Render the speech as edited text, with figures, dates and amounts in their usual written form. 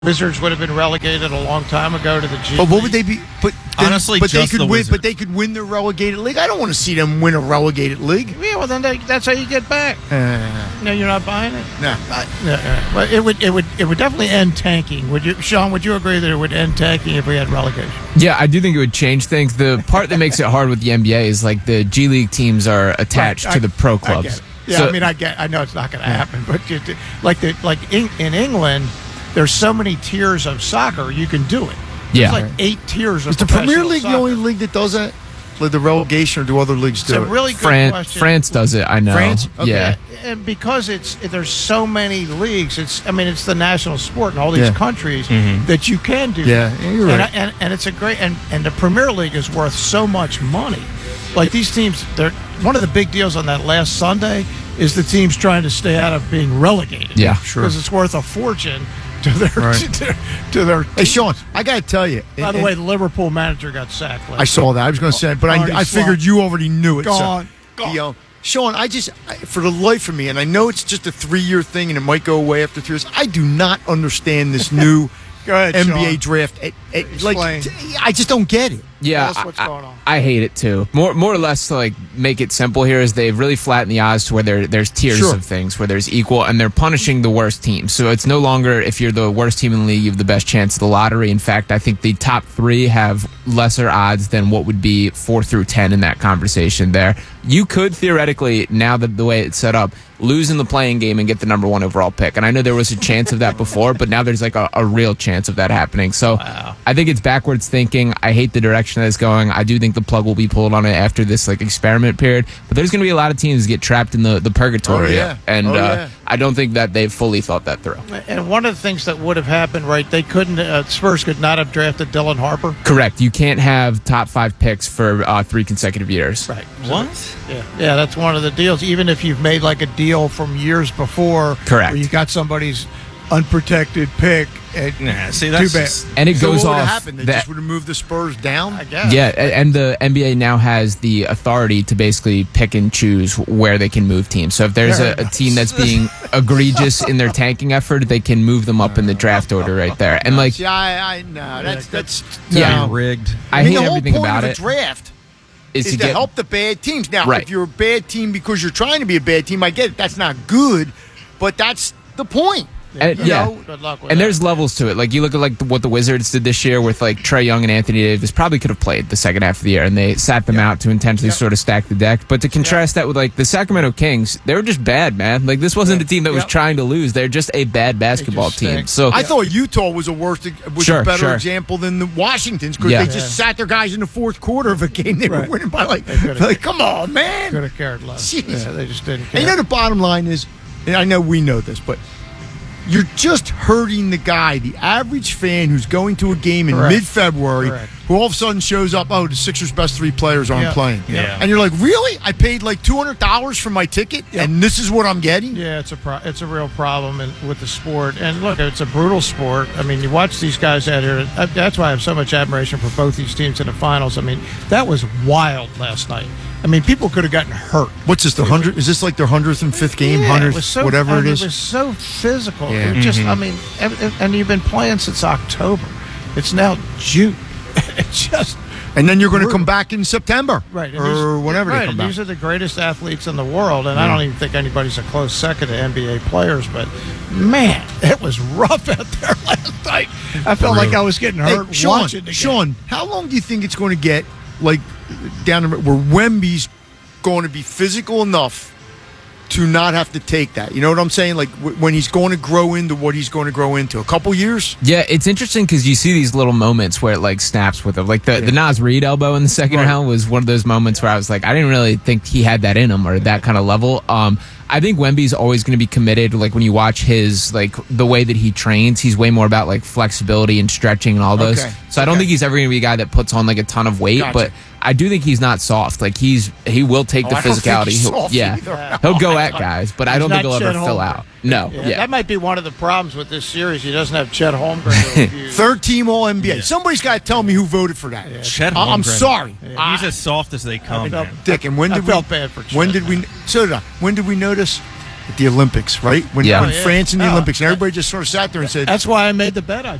Wizards would have been relegated a long time ago to the G But what League. would they be? Honestly, but they just could the win. Wizards. But they could win the relegated league. I don't want to see them win a relegated league. Yeah, well, then that's how you get back. No, you're not buying it. No. But it would definitely end tanking. Would you, Sean? Would you agree that it would end tanking if we had relegation? Yeah, I do think it would change things. The part that makes it hard with the NBA is like the G League teams are attached to the pro I get clubs. it. Yeah, So- I know it's not going to happen, but in England, there's so many tiers of soccer you can do it. Yeah. There's like 8 tiers of Is the Premier professional League the soccer. only league that does that? Like the relegation, or do other leagues It's do a it? really good question. France does it, I know. France? Okay. Yeah. And because there's so many leagues, it's the national sport in all these Yeah. countries that you can do. Yeah, that. you're right. And it's a great and the Premier League is worth so much money. Like these teams, they're one of the big deals on that last Sunday is the teams trying to stay out of being relegated. Yeah, sure. Because it's worth a fortune to their Right. to their. Hey, Sean, I got to tell you. By the way, the Liverpool manager got sacked. I saw that. I was going to say it, but Already I figured slumped. you already knew it. Gone. Sean, for the life of me, and I know it's just a 3-year thing and it might go away after 3 years, I do not understand this new Go ahead, NBA Sean. draft. Explain. I just don't get it. Yeah, Tell us what's going on. I hate it too. More or less to like make it simple here is they've really flattened the odds to where there's tiers Sure. of things where there's equal, and they're punishing the worst teams. So it's no longer if you're the worst team in the league, you have the best chance of the lottery. In fact, I think the top 3 have lesser odds than what would be 4 through 10 in that conversation there. You could theoretically, now that the way it's set up, lose in the playing game and get the number 1 overall pick. And I know there was a chance of that before, but now there's like a real chance of that happening. So I think it's backwards thinking. I hate the direction that it's going. I do think the plug will be pulled on it after this like experiment period. But there's going to be a lot of teams get trapped in the purgatory. Oh, yeah. And Oh, yeah. I don't think that they've fully thought that through. And one of the things that would have happened, right? They couldn't. Spurs could not have drafted Dylan Harper. Correct. You can't have top 5 picks for 3 consecutive years. Right. What? Yeah, that's one of the deals. Even if you've made like a deal from years before, Correct. where you got somebody's unprotected pick. Nah, see, that's Too bad. just- And it So goes what would have off. happened? They just would have moved the Spurs down? I guess. Yeah, and the NBA now has the authority to basically pick and choose where they can move teams. So if there's a team that's being egregious in their tanking effort, they can move them up in the draft order right there. And like, Yeah, I know. That's Yeah. no. rigged. I mean, hate the whole everything point about of a it. draft Is is to to get help the bad teams. Now, Right. if you're a bad team because you're trying to be a bad team, I get it. That's not good, but that's the point. And, You yeah. know? Good luck with And that. there's levels to it. Like you look at like what the Wizards did this year with like Trae Young and Anthony Davis probably could have played the second half of the year, and they sat them out to intentionally sort of stack the deck. But to contrast that with like the Sacramento Kings, they were just bad, man. Like this wasn't a team that was trying to lose. They're just a bad basketball just team. stink. So I thought Utah was a Sure, better sure. example than the Washingtons because Yeah. they just sat their guys in the fourth quarter of a game. They were Right. winning by could've- like, come on, man. could have cared less. Jeez. Yeah, they just didn't care. And you know the bottom line is, and I know we know this, but you're just hurting the guy, the average fan who's going to a game in Correct. mid-February, Correct. who all of a sudden shows up, oh, the Sixers' best 3 players aren't Yeah. playing. Yeah. And you're like, really? I paid like $200 for my ticket, and this is what I'm getting? Yeah, it's a real problem with the sport. And look, it's a brutal sport. I mean, you watch these guys out here. That's why I have so much admiration for both these teams in the finals. I mean, that was wild last night. I mean, people could have gotten hurt. What's this, the 100th? Is this like their 105th game, Yeah, 100th, it was so, whatever it It is? was so physical. Yeah. It just, I mean, and you've been playing since October. It's now June. It's just And then you're going to brutal. come back in September, right, and or these- whenever right, they come and back. These are the greatest athletes in the world, and I don't even think anybody's a close second to NBA players. But man, it was rough out there last night. I felt like I was getting hurt Hey, Sean, watching the game. Sean, how long do you think it's going to get, like, down the where Wemby's going to be physical enough to not have to take that? You know what I'm saying? Like, when he's going to grow into what he's going to grow into. A couple years? yeah, it's interesting because you see these little moments where it like snaps with him. Like the Nas Reed elbow in the second Right. round was one of those moments where I was like, I didn't really think he had that in him or that kind of level. I think Wemby's always going to be committed. Like when you watch his like the way that he trains, he's way more about like flexibility and stretching and all those. Okay. So I don't think he's ever going to be a guy that puts on like a ton of weight, Gotcha. but I do think he's not soft. Like he will take the I don't think physicality. he's soft Yeah, either. he'll go at guys, but I don't think not he'll ever Chet fill Holmgren. out. No, Yeah, yeah. that might be one of the problems with this series. He doesn't have Chet Holmgren to review. Third team All NBA. Somebody's got to tell me who voted for that. Chet I'm Holmgren. sorry. He's as soft as they come. felt- man. Dick, and when I did felt we? bad for Chet. When did we? So did I. When did we notice at the Olympics, right? When Yeah. when Oh, yeah. France in the No, Olympics, and everybody just sort of sat there and said, That's why I made the bet I